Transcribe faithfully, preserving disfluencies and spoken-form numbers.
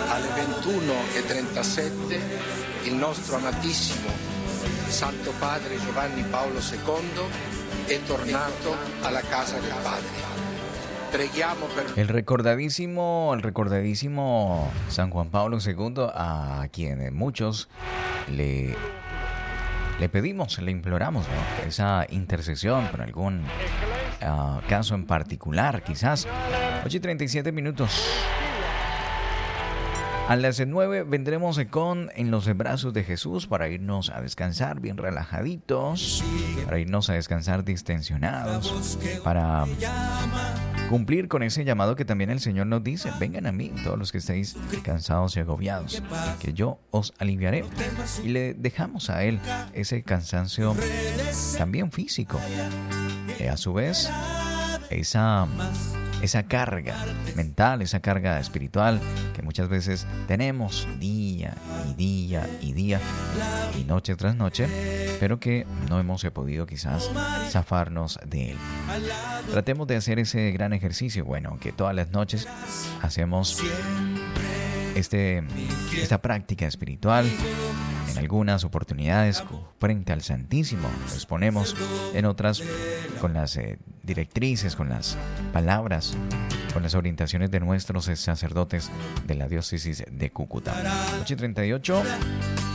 alle ventuno e trentasette il nostro amatissimo Santo Padre Giovanni Paolo secondo è tornato alla casa del Padre. Preghiamo per... El recordadísimo, el recordadísimo San Juan Pablo segundo, a quien muchos le, le pedimos, le imploramos, ¿no?, esa intercesión por algún uh, caso en particular, quizás. ocho y treinta y siete minutos. A las nueve vendremos con En los brazos de Jesús para irnos a descansar bien relajaditos, para irnos a descansar distensionados, para cumplir con ese llamado que también el Señor nos dice: vengan a mí todos los que estéis cansados y agobiados, que yo os aliviaré. Y le dejamos a Él ese cansancio también físico, y a su vez esa... esa carga mental, esa carga espiritual que muchas veces tenemos día y día y día y noche tras noche, pero que no hemos podido quizás zafarnos de él. Tratemos de hacer ese gran ejercicio, bueno, que todas las noches hacemos este, esta práctica espiritual. En algunas oportunidades frente al Santísimo nos ponemos, en otras con las eh, directrices, con las palabras, con las orientaciones de nuestros sacerdotes de la diócesis de Cúcuta. ocho y treinta y ocho.